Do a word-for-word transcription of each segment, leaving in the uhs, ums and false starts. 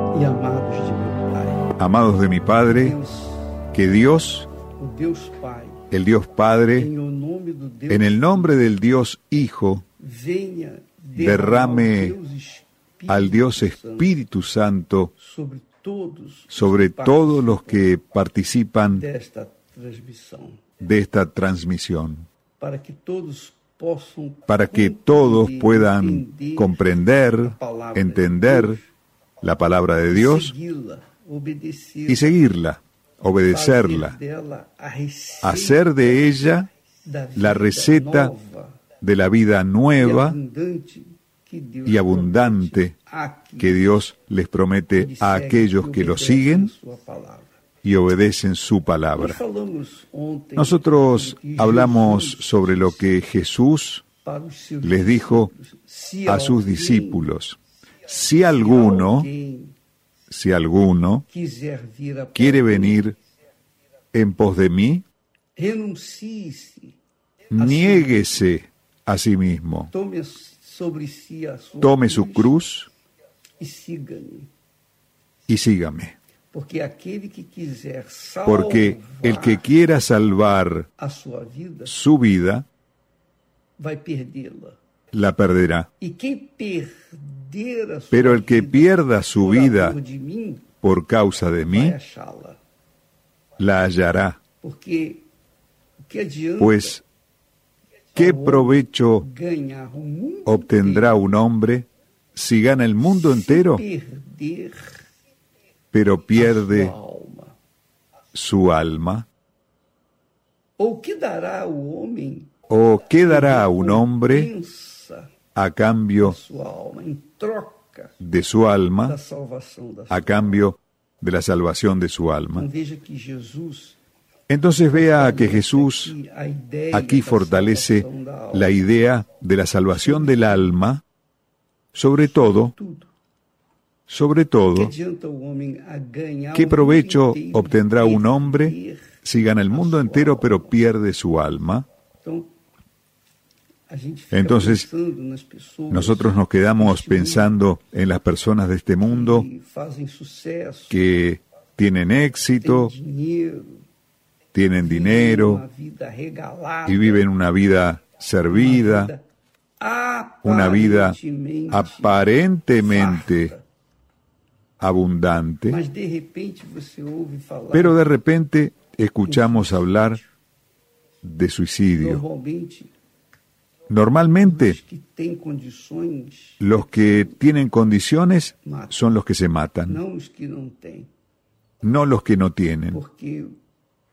e amados de meu Pai. Amados de mi Padre, Deus, que Dios, o Deus Pai, el Dios Padre, em o nome do Deus, en el nombre del Dios Hijo, venha derrame derramar o Deus Espírito al Dios Santo Espíritu Santo sobre todos, sobre os que todos los que participan desta transmissão, de esta transmisión, para que todos possam para que todos compreender, puedan entender comprender, a palavra de entender Deus, la palabra de Dios segui-la, obedecer, y seguirla, obedecerla, fazer dela a receita hacer de ella da vida la receta nova de la vida e nueva abundante que Deus y abundante promete a que Dios les promete que a seguem aquellos e que lo obedecem siguen sua palavra. y obedecen su Nós palabra. falamos ontem Nosotros sobre que hablamos Jesus sobre lo que Jesús para os seus les dijo discípulos, se a sus alguém- discípulos: si se alguno, alguém si alguno quiser vir após quiere mim, venir en pos de mí, renuncie-se, niéguese a sí mismo, tome sobre si a sua tome su cruz e siga-me. y sígame. Porque aquele que quiser salvar Porque el que quiera salvar a sua vida su vida, vai perdê-la. la perderá. E quem perder a sua Pero el que vida pierda su por vida amor de mim, por causa de vai mí, achá-la. la hallará. Porque o que adianta Pues, ¿qué provecho ganhar o mundo obtendrá un hombre si gana el mundo inteiro entero, se perder pero a sua pierde alma? su alma? Ou que dará o homem ¿O qué dará a un hombre recompensa a cambio a sua alma em troca de su da alma, salvação da a sua cambio de la salvación de su alma? Então veja que Jesus Entonces vea que Jesús aqui a ideia aquí da fortalece salvação da alma, la idea de la salvación del alma, sobre todo, tudo. sobre Que todo, adianta o homem a ganhar ¿qué o provecho mundo inteiro obtendrá e un hombre perder si gana el a mundo sua entero alma? pero pierde su alma? Então, a gente fica Entonces, pensando nas pessoas nosotros nos quedamos deste mundo pensando en las personas de este mundo que fazem sucesso, que tienen éxito, têm dinheiro, tienen vivem dinero uma vida regalada, y viven una vida servida, una vida aparentemente aparentemente farta. abundante, Mas de repente você ouve falar pero de repente escuchamos hablar de suicidio. normalmente Normalmente, os que têm condições, los que tienen condiciones son los que se matan, não os que não têm, no los que no tienen, porque o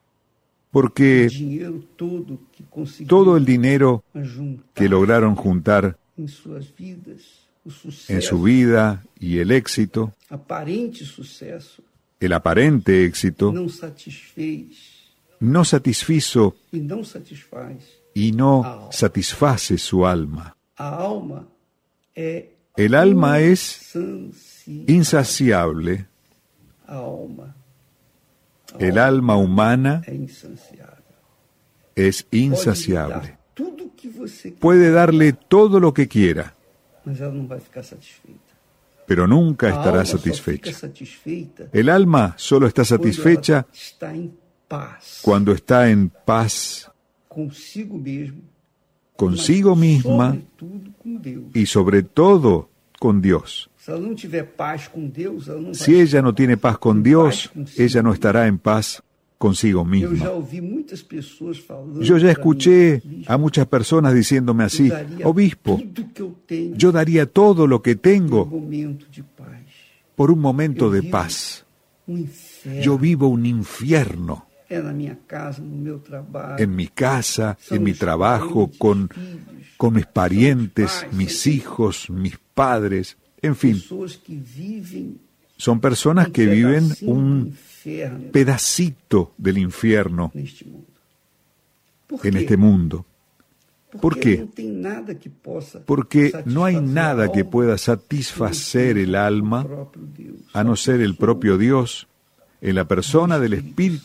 porque dinheiro todo que conseguiram todo el dinero juntar que lograron juntar em suas vidas, o sucesso, en su vida y el éxito, aparente sucesso, el aparente éxito, não satisfez no satisfizo e não satisfaz. y no satisface su alma. A alma é El alma es insaciável. insaciable, A alma, a el alma humana é insaciável. es Pode lhe insaciable. dar tudo que você quer, Puede darle todo lo que quiera, mas ela não vai ficar satisfeita. pero nunca A estará alma só fica satisfecha. satisfeita El alma solo está quando satisfecha ela está em paz cuando está en paz consigo mesmo, consigo mas misma sobretudo com Deus. y sobre todo con Dios. Se ela não tiver paz com Deus, ela não Si vai. ella no tiene paz con Dios, ella no estará en paz consigo Eu já misma. ouvi muitas pessoas falando. Yo ya pra escuché mim, a muchas personas diciéndome eu así: daria obispo, tudo que eu tenho yo daría todo lo que por um tengo momento de paz. por un momento Eu de vivo paz. Um inferno. Yo vivo un infierno É na minha casa, no meu trabalho. en mi casa, São en mi os trabajo, parentes, con, filhos, con mis são os parientes, pais, mis são hijos, mis padres, en fin, pessoas que vivem son personas um que viven pedacinho do un inferno pedacito del infierno neste mundo. Por en quê? este mundo. ¿Por Porque qué? não tem nada que possa Porque no hay satisfazer nada a que alma pueda que não satisfacer seja el o alma próprio Deus. a no ser el propio Dios en la persona del Espíritu